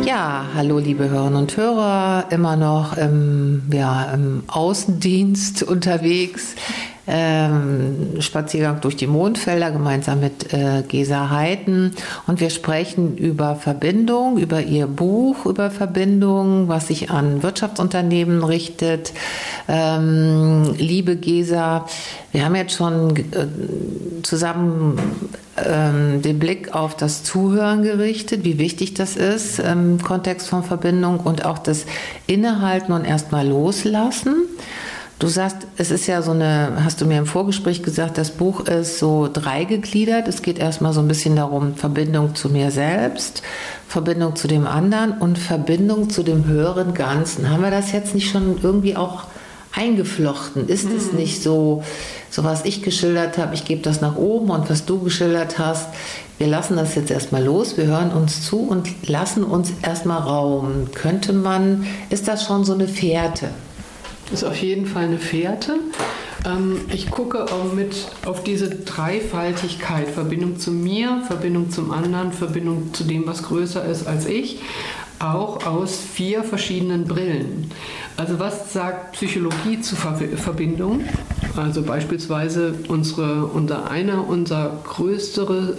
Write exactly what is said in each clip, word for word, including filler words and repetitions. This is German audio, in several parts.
Ja, hallo liebe Hörerinnen und Hörer, immer noch im, ja, im Außendienst unterwegs, ähm, Spaziergang durch die Mondfelder gemeinsam mit äh, Gesa Heiden, und wir sprechen über Verbindung, über ihr Buch über Verbindung, was sich an Wirtschaftsunternehmen richtet. Ähm, liebe Gesa, wir haben jetzt schon äh, zusammen ähm, den Blick auf das Zuhören gerichtet, wie wichtig das ist im Kontext von Verbindung, und auch das Innehalten und erstmal loslassen. Du sagst, es ist ja so eine, hast du mir im Vorgespräch gesagt, das Buch ist so dreigegliedert. Es geht erstmal so ein bisschen darum, Verbindung zu mir selbst, Verbindung zu dem anderen und Verbindung zu dem höheren Ganzen. Haben wir das jetzt nicht schon irgendwie auch eingeflochten? Ist mhm. es nicht so, so was ich geschildert habe, ich gebe das nach oben, und was du geschildert hast, wir lassen das jetzt erstmal los, wir hören uns zu und lassen uns erstmal Raum. Könnte man, ist das schon so eine Fährte? Das ist auf jeden Fall eine Fährte. Ich gucke auch mit auf diese Dreifaltigkeit, Verbindung zu mir, Verbindung zum anderen, Verbindung zu dem, was größer ist als ich, auch aus vier verschiedenen Brillen. Also was sagt Psychologie zu Verbindung? Also beispielsweise unsere, unser einer unserer größere,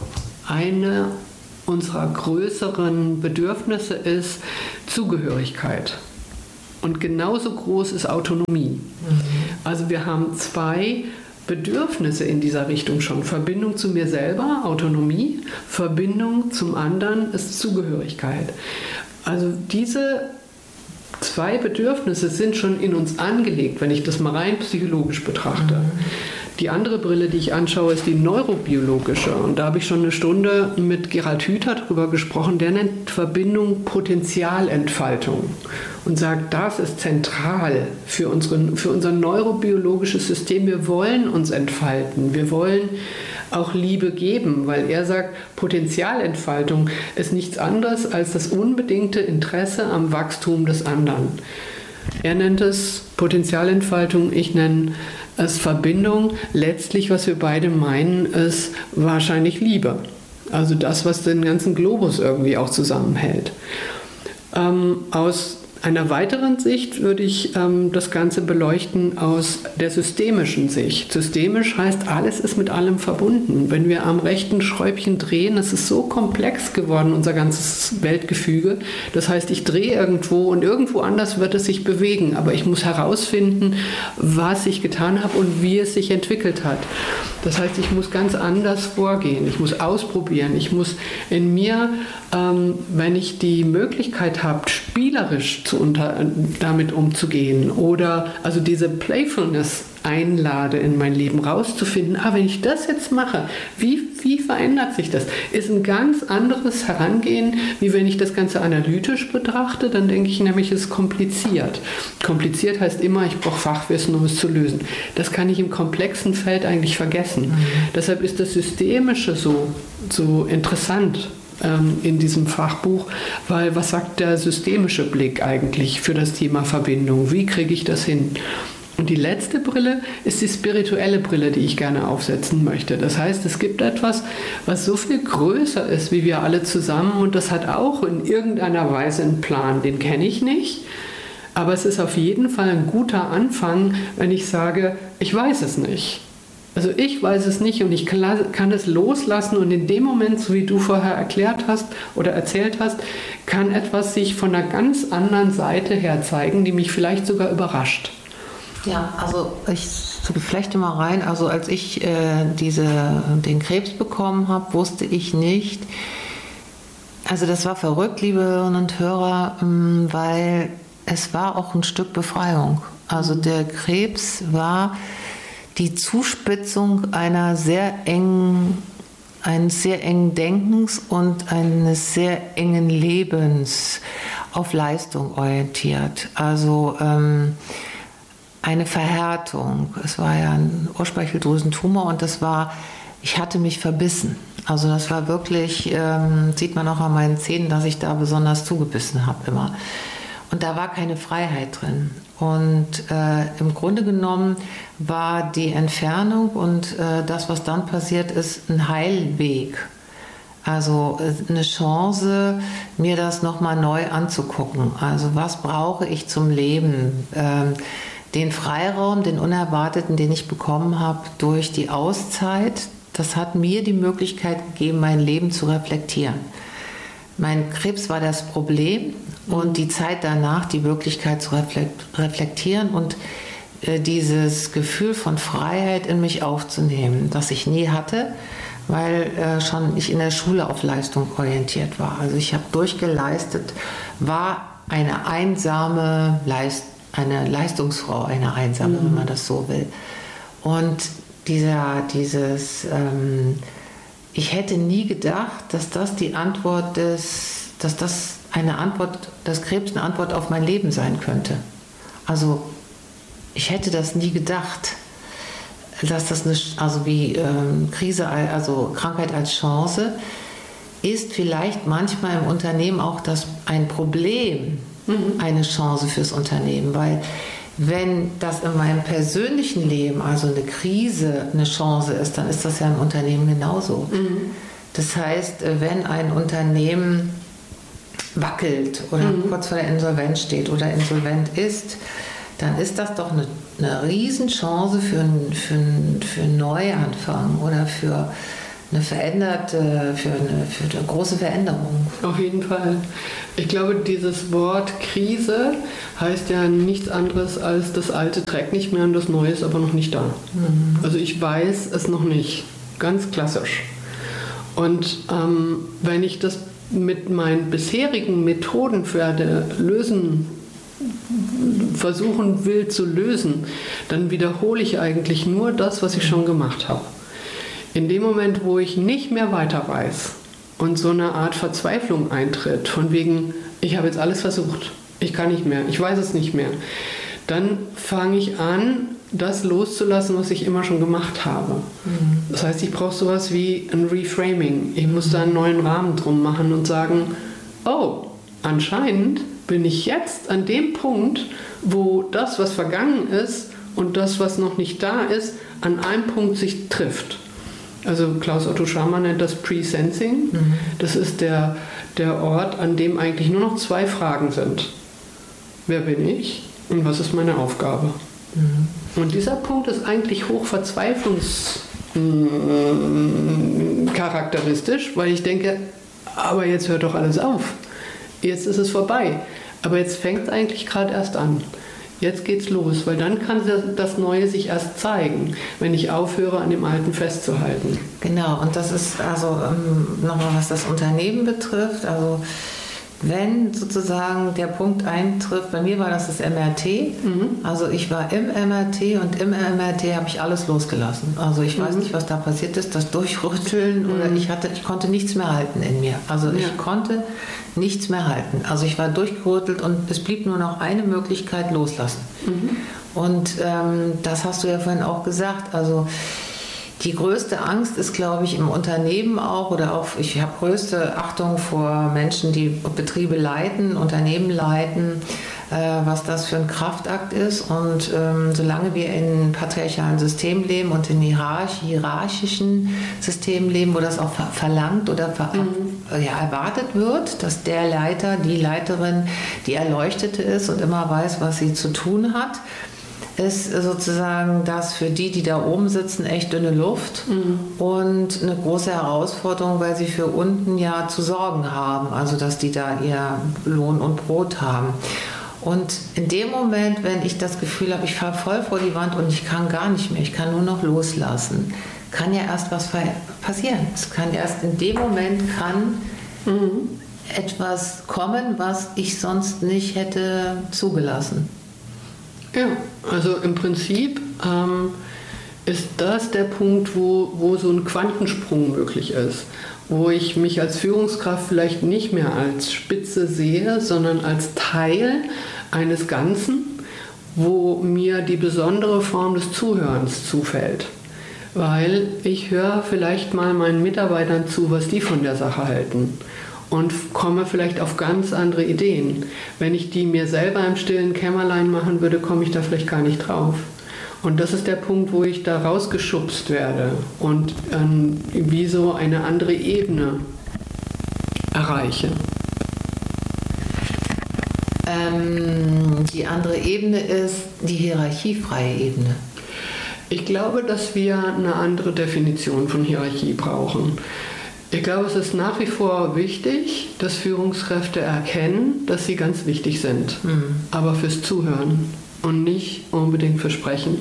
eine unserer größeren Bedürfnisse ist Zugehörigkeit. Und genauso groß ist Autonomie. Mhm. Also wir haben zwei Bedürfnisse in dieser Richtung schon. Verbindung zu mir selber, Autonomie. Verbindung zum anderen ist Zugehörigkeit. Also diese zwei Bedürfnisse sind schon in uns angelegt, wenn ich das mal rein psychologisch betrachte. Mhm. Die andere Brille, die ich anschaue, ist die neurobiologische. Und da habe ich schon eine Stunde mit Gerald Hüther darüber gesprochen. Der nennt Verbindung Potenzialentfaltung und sagt, das ist zentral für, unsere, für unser neurobiologisches System. Wir wollen uns entfalten. Wir wollen auch Liebe geben, weil er sagt, Potenzialentfaltung ist nichts anderes als das unbedingte Interesse am Wachstum des anderen. Er nennt es Potenzialentfaltung, ich nenne es Verbindung. Letztlich, was wir beide meinen, ist wahrscheinlich Liebe. Also das, was den ganzen Globus irgendwie auch zusammenhält. Ähm, aus einer weiteren Sicht würde ich ähm, das Ganze beleuchten aus der systemischen Sicht. Systemisch heißt, alles ist mit allem verbunden. Wenn wir am rechten Schräubchen drehen, es ist so komplex geworden, unser ganzes Weltgefüge. Das heißt, ich drehe irgendwo und irgendwo anders wird es sich bewegen. Aber ich muss herausfinden, was ich getan habe und wie es sich entwickelt hat. Das heißt, ich muss ganz anders vorgehen. Ich muss ausprobieren. Ich muss in mir, ähm, wenn ich die Möglichkeit habe, spielerisch zu unter, damit umzugehen oder also diese Playfulness einlade in mein Leben rauszufinden, ah, wenn ich das jetzt mache, wie, wie verändert sich das? Ist ein ganz anderes Herangehen, wie wenn ich das Ganze analytisch betrachte, dann denke ich nämlich, es ist kompliziert. Kompliziert heißt immer, ich brauche Fachwissen, um es zu lösen. Das kann ich im komplexen Feld eigentlich vergessen. Mhm. Deshalb ist das Systemische so, so interessant in diesem Fachbuch, weil was sagt der systemische Blick eigentlich für das Thema Verbindung? Wie kriege ich das hin? Und die letzte Brille ist die spirituelle Brille, die ich gerne aufsetzen möchte. Das heißt, es gibt etwas, was so viel größer ist, wie wir alle zusammen, und das hat auch in irgendeiner Weise einen Plan. Den kenne ich nicht, aber es ist auf jeden Fall ein guter Anfang, wenn ich sage, ich weiß es nicht. Also ich weiß es nicht und ich kann es loslassen, und in dem Moment, so wie du vorher erklärt hast oder erzählt hast, kann etwas sich von einer ganz anderen Seite her zeigen, die mich vielleicht sogar überrascht. Ja, also ich flechte mal rein, also als ich äh, diese, den Krebs bekommen habe, wusste ich nicht, also das war verrückt, liebe Hörerinnen und Hörer, weil es war auch ein Stück Befreiung. Also der Krebs war die Zuspitzung einer sehr engen, eines sehr engen Denkens und eines sehr engen Lebens auf Leistung orientiert. Also ähm, eine Verhärtung. Es war ja ein Ohrspeicheldrüsentumor, und das war, ich hatte mich verbissen. Also das war wirklich, ähm, sieht man auch an meinen Zähnen, dass ich da besonders zugebissen habe immer. Und da war keine Freiheit drin. Und äh, im Grunde genommen war die Entfernung und äh, das, was dann passiert ist, ein Heilweg. Also eine Chance, mir das nochmal neu anzugucken. Also was brauche ich zum Leben? Ähm, den Freiraum, den Unerwarteten, den ich bekommen habe durch die Auszeit, das hat mir die Möglichkeit gegeben, mein Leben zu reflektieren. Mein Krebs war das Problem und die Zeit danach die Möglichkeit zu reflektieren und äh, dieses Gefühl von Freiheit in mich aufzunehmen, das ich nie hatte, weil äh, schon ich in der Schule auf Leistung orientiert war. Also ich habe durchgeleistet, war eine einsame Leist eine Leistungsfrau, eine einsame, mhm. wenn man das so will. Und dieser, dieses, ähm, ich hätte nie gedacht, dass das die Antwort des, dass das eine Antwort, dass Krebs eine Antwort auf mein Leben sein könnte. Also ich hätte das nie gedacht, dass das eine, also wie ähm, Krise, also Krankheit als Chance, ist vielleicht manchmal im Unternehmen auch das ein Problem, mhm. eine Chance fürs Unternehmen, weil wenn das in meinem persönlichen Leben, also eine Krise, eine Chance ist, dann ist das ja im Unternehmen genauso. Mhm. Das heißt, wenn ein Unternehmen wackelt oder mhm. kurz vor der Insolvenz steht oder insolvent ist, dann ist das doch eine, eine Riesenchance für, ein, für, ein, für einen Neuanfang oder für eine veränderte, für eine, für eine große Veränderung. Auf jeden Fall. Ich glaube, dieses Wort Krise heißt ja nichts anderes als das Alte trägt nicht mehr und das Neue ist aber noch nicht da. Mhm. Also ich weiß es noch nicht. Ganz klassisch. Und ähm, wenn ich das mit meinen bisherigen Methoden werde lösen versuchen will zu lösen, dann wiederhole ich eigentlich nur das, was ich schon gemacht habe. In dem Moment, wo ich nicht mehr weiter weiß und so eine Art Verzweiflung eintritt, von wegen, ich habe jetzt alles versucht, ich kann nicht mehr, ich weiß es nicht mehr, dann fange ich an, das loszulassen, was ich immer schon gemacht habe. Mhm. Das heißt, ich brauche sowas wie ein Reframing. Ich muss da einen neuen Rahmen drum machen und sagen, oh, anscheinend bin ich jetzt an dem Punkt, wo das, was vergangen ist und das, was noch nicht da ist, an einem Punkt sich trifft. Also Klaus Otto Scharmer nennt das Pre-Sensing. Mhm. Das ist der, der Ort, an dem eigentlich nur noch zwei Fragen sind. Wer bin ich und was ist meine Aufgabe? Mhm. Und dieser Punkt ist eigentlich hoch verzweiflungscharakteristisch, weil ich denke, aber jetzt hört doch alles auf. Jetzt ist es vorbei. Aber jetzt fängt es eigentlich gerade erst an. Jetzt geht's los, weil dann kann das Neue sich erst zeigen, wenn ich aufhöre, an dem Alten festzuhalten. Genau, und das ist also ähm, nochmal, was das Unternehmen betrifft. Also wenn sozusagen der Punkt eintrifft, bei mir war das das M R T, mhm. also ich war im M R T und im M R T habe ich alles losgelassen. Also ich mhm. weiß nicht, was da passiert ist, das Durchrütteln mhm. oder ich hatte, ich konnte nichts mehr halten in mir. Also ja. ich konnte nichts mehr halten. Also ich war durchgerüttelt und es blieb nur noch eine Möglichkeit, loslassen. Mhm. Und ähm, das hast du ja vorhin auch gesagt, also die größte Angst ist, glaube ich, im Unternehmen auch, oder auch, ich habe größte Achtung vor Menschen, die Betriebe leiten, Unternehmen leiten, äh, was das für ein Kraftakt ist. Und ähm, solange wir in patriarchalen Systemen leben und in hierarch- hierarchischen Systemen leben, wo das auch ver- verlangt oder ver- mhm. ja, erwartet wird, dass der Leiter, die Leiterin, die Erleuchtete ist und immer weiß, was sie zu tun hat, ist sozusagen das für die, die da oben sitzen, echt dünne Luft mhm. und eine große Herausforderung, weil sie für unten ja zu sorgen haben, also dass die da ihr Lohn und Brot haben. Und in dem Moment, wenn ich das Gefühl habe, ich fahre voll vor die Wand und ich kann gar nicht mehr, ich kann nur noch loslassen, kann ja erst was passieren. Es kann erst in dem Moment kann mhm. etwas kommen, was ich sonst nicht hätte zugelassen. Ja, also im Prinzip ähm, ist das der Punkt, wo, wo so ein Quantensprung möglich ist, wo ich mich als Führungskraft vielleicht nicht mehr als Spitze sehe, sondern als Teil eines Ganzen, wo mir die besondere Form des Zuhörens zufällt. Weil ich höre vielleicht mal meinen Mitarbeitern zu, was die von der Sache halten. Und komme vielleicht auf ganz andere Ideen. Wenn ich die mir selber im stillen Kämmerlein machen würde, komme ich da vielleicht gar nicht drauf. Und das ist der Punkt, wo ich da rausgeschubst werde und ähm, wie so eine andere Ebene erreiche. Ähm, die andere Ebene ist die hierarchiefreie Ebene. Ich glaube, dass wir eine andere Definition von Hierarchie brauchen. Ich glaube, es ist nach wie vor wichtig, dass Führungskräfte erkennen, dass sie ganz wichtig sind, mhm. aber fürs Zuhören und nicht unbedingt fürs Sprechen.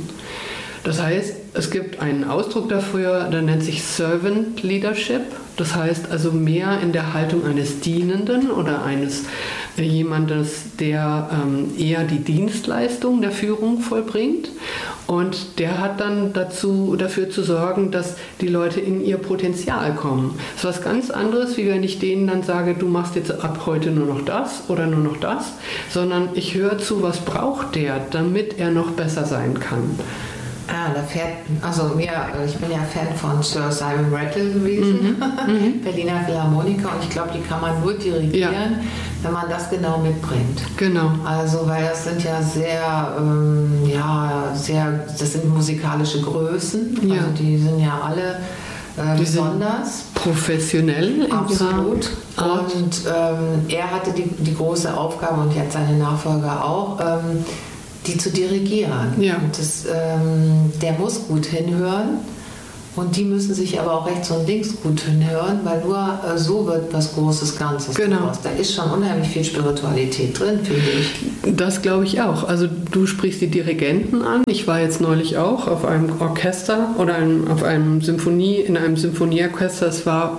Das heißt, es gibt einen Ausdruck dafür, der nennt sich Servant Leadership. Das heißt also mehr in der Haltung eines Dienenden oder eines äh, jemandes, der ähm, eher die Dienstleistung der Führung vollbringt. Und der hat dann dazu, dafür zu sorgen, dass die Leute in ihr Potenzial kommen. Das ist was ganz anderes, wie wenn ich denen dann sage, du machst jetzt ab heute nur noch das oder nur noch das, sondern ich höre zu, was braucht der, damit er noch besser sein kann. Ah, da fährt, also mir, ich bin ja Fan von Sir Simon Rattle gewesen, mhm. Berliner Philharmoniker, und ich glaube, die kann man nur dirigieren, ja. wenn man das genau mitbringt. Genau. Also, weil das sind ja sehr, ähm, ja, sehr, das sind musikalische Größen, ja. also die sind ja alle äh, die besonders. Professionell. Absolut. Und ähm, er hatte die, die große Aufgabe, und jetzt seine Nachfolger auch, ähm, die zu dirigieren. Ja. Und das, ähm, der muss gut hinhören, und die müssen sich aber auch rechts und links gut hinhören, weil nur äh, so wird was Großes Ganzes genau. draus. Da ist schon unheimlich viel Spiritualität drin, finde ich. Das glaube ich auch. Also du sprichst die Dirigenten an. Ich war jetzt neulich auch auf einem Orchester oder einem, auf einem Symphonie, in einem Symphonieorchester. Es war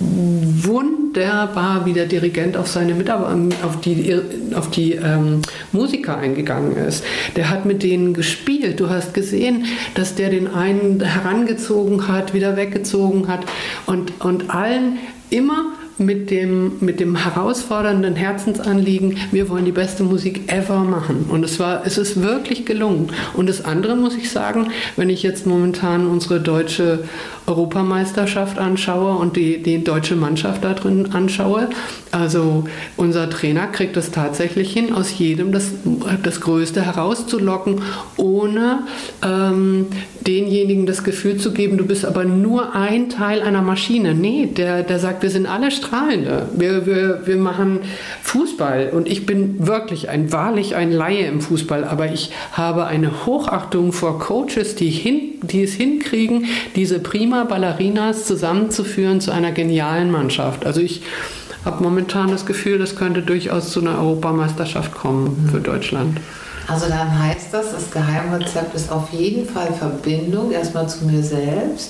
wunderbar, wie der Dirigent auf seine Mitarbeiter, auf die, auf die ähm, Musiker eingegangen ist. Der hat mit denen gespielt. Du hast gesehen, dass der den einen herangezogen hat, wieder weggezogen hat, und, und allen immer mit dem, mit dem herausfordernden Herzensanliegen, wir wollen die beste Musik ever machen. Und es war, es ist wirklich gelungen. Und das andere muss ich sagen, wenn ich jetzt momentan unsere deutsche Europameisterschaft anschaue und die, die deutsche Mannschaft da drin anschaue, also unser Trainer kriegt es tatsächlich hin, aus jedem das, das Größte herauszulocken, ohne ähm, denjenigen das Gefühl zu geben, du bist aber nur ein Teil einer Maschine. Nee, der, der sagt, wir sind alle Strahlende. Wir, wir, wir machen Fußball, und ich bin wirklich ein, wahrlich ein Laie im Fußball, aber ich habe eine Hochachtung vor Coaches, die, hin, die es hinkriegen, diese prima Ballerinas zusammenzuführen zu einer genialen Mannschaft. Also ich habe momentan das Gefühl, das könnte durchaus zu einer Europameisterschaft kommen für Deutschland. Also dann heißt das, das Geheimrezept ist auf jeden Fall Verbindung, erstmal zu mir selbst.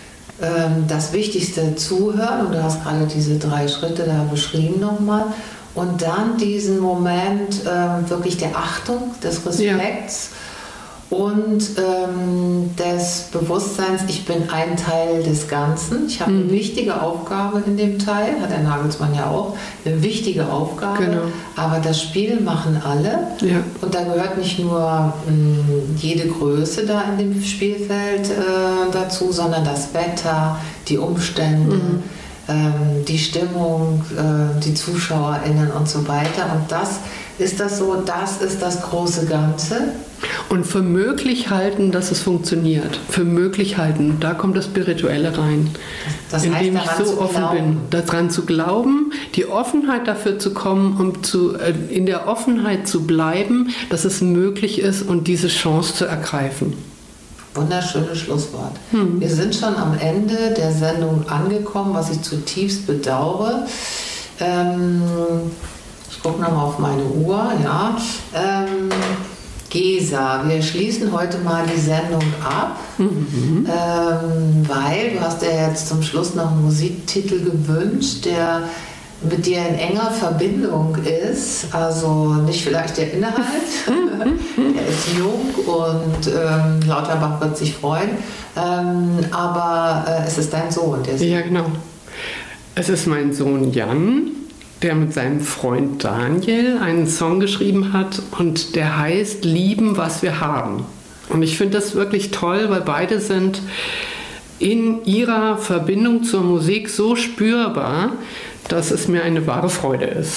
Das Wichtigste, zuhören, und du hast gerade diese drei Schritte da beschrieben nochmal. Und dann diesen Moment wirklich der Achtung, des Respekts. Ja. Und ähm, des Bewusstseins, ich bin ein Teil des Ganzen. Ich habe mhm. eine wichtige Aufgabe in dem Teil, hat der Nagelsmann ja auch, eine wichtige Aufgabe. Genau. Aber das Spiel machen alle. Ja. Und da gehört nicht nur mh, jede Größe da in dem Spielfeld äh, dazu, sondern das Wetter, die Umstände, mhm. ähm, die Stimmung, äh, die ZuschauerInnen und so weiter. Und das ist das so, das ist das große Ganze. Und für möglich halten, dass es funktioniert. Für möglich halten, da kommt das Spirituelle rein. Das heißt, indem ich so offen bin, daran zu glauben, die Offenheit dafür zu kommen, um zu, äh, in der Offenheit zu bleiben, dass es möglich ist und diese Chance zu ergreifen. Wunderschönes Schlusswort. Hm. Wir sind schon am Ende der Sendung angekommen, was ich zutiefst bedauere. Ähm, ich gucke nochmal auf meine Uhr, ja. Ähm, Gesa, wir schließen heute mal die Sendung ab, mhm. ähm, weil du hast ja jetzt zum Schluss noch einen Musiktitel gewünscht, der mit dir in enger Verbindung ist, also nicht vielleicht der Inhalt, der ist jung und ähm, Lauterbach wird sich freuen, ähm, aber äh, es ist dein Sohn. Der ja, genau. Es ist mein Sohn Jan, der mit seinem Freund Daniel einen Song geschrieben hat, und der heißt Lieben, was wir haben. Und ich finde das wirklich toll, weil beide sind in ihrer Verbindung zur Musik so spürbar, dass es mir eine wahre Freude ist.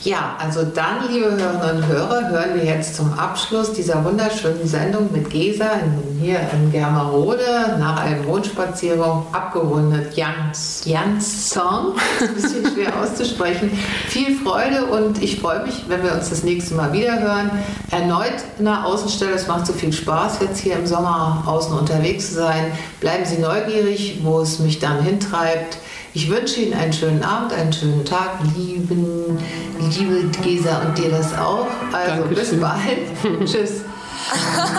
Ja, also dann, liebe Hörerinnen und Hörer, hören wir jetzt zum Abschluss dieser wunderschönen Sendung mit Gesa in, hier in Germerode nach einem Mondspaziergang abgerundet Jans, Jans Song. Das ist ein bisschen schwer auszusprechen. Viel Freude und ich freue mich, wenn wir uns das nächste Mal wieder hören. Erneut in der Außenstelle, es macht so viel Spaß, jetzt hier im Sommer außen unterwegs zu sein. Bleiben Sie neugierig, wo es mich dann hintreibt. Ich wünsche Ihnen einen schönen Abend, einen schönen Tag, lieben, liebe Gesa und dir das auch. Also Dankeschön. Bis bald. Tschüss.